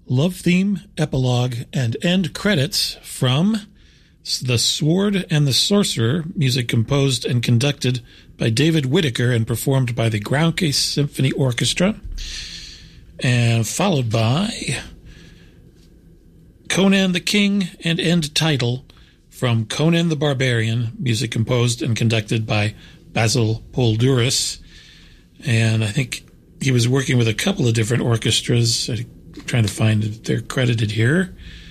love theme, epilogue, and end credits from The Sword and the Sorcerer, music composed and conducted by David Whittaker and performed by the Groundcase Symphony Orchestra, and followed by Conan the King and end title from Conan the Barbarian, music composed and conducted by Basil Poledouris. And I think he was working with a couple of different orchestras. I'm trying to find if they're credited here.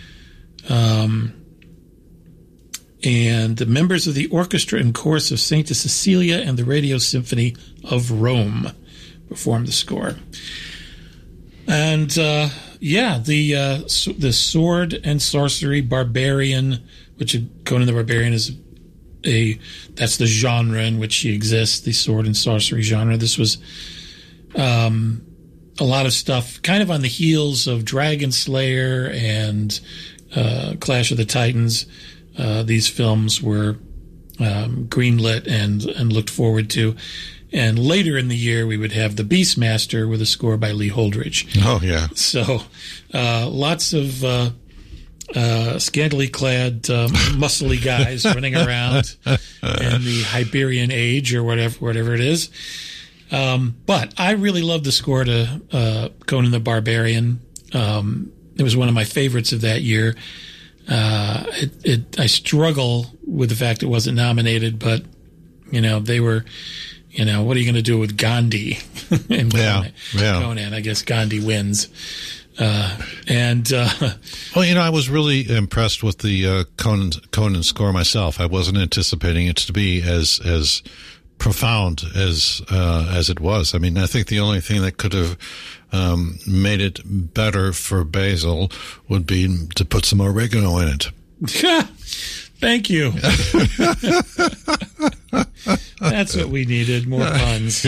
And the members of the orchestra and chorus of Sancta Cecilia and the Radio Symphony of Rome performed the score. And the Sword and Sorcery Barbarian, which Conan the Barbarian is that's the genre in which he exists, the sword and sorcery genre. This was a lot of stuff kind of on the heels of Dragon Slayer and Clash of the Titans. These films were greenlit and looked forward to. And later in the year, we would have The Beastmaster with a score by Lee Holdridge. Oh, yeah. So lots of scantily clad, muscly guys running around in the Hyberian Age or whatever it is. But I really love the score to Conan the Barbarian. It was one of my favorites of that year. I struggle with the fact it wasn't nominated, but they were. What are you going to do with Gandhi? And Conan, I guess Gandhi wins. I was really impressed with the Conan score myself. I wasn't anticipating it to be as profound as it was. I mean, I think the only thing that could have made it better for Basil would be to put some oregano in it. Thank you. That's what we needed, more puns.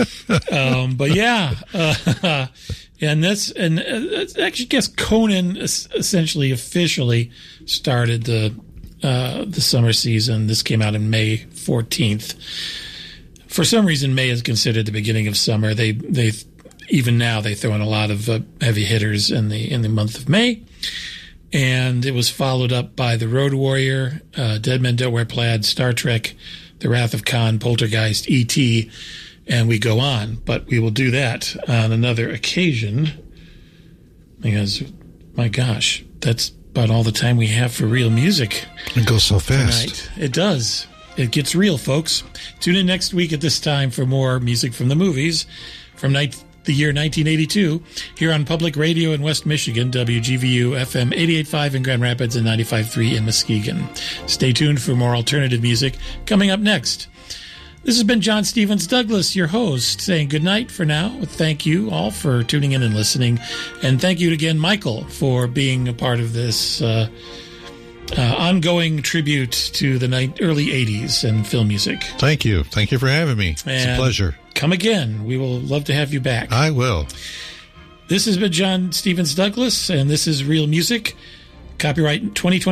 I guess Conan essentially officially started the summer season. This came out in May 14th. For some reason, May is considered the beginning of summer. They even now they throw in a lot of heavy hitters in the month of May. And it was followed up by The Road Warrior, Dead Men Don't Wear Plaid, Star Trek, The Wrath of Khan, Poltergeist, E.T., and we go on. But we will do that on another occasion because, my gosh, that's about all the time we have for real music. It goes so fast. Tonight. It does. It gets real, folks. Tune in next week at this time for more music from the movies from the year 1982, here on Public Radio in West Michigan, WGVU FM 88.5 in Grand Rapids and 95.3 in Muskegon. Stay tuned for more alternative music coming up next. This has been John Stevens Douglas, your host, saying good night for now. Thank you all for tuning in and listening. And thank you again, Michael, for being a part of this ongoing tribute to the early 80s and film music. Thank you. Thank you for having me. It's a pleasure. Come again. We will love to have you back. I will. This has been John Stevens Douglas, and this is Real Music. Copyright 2020.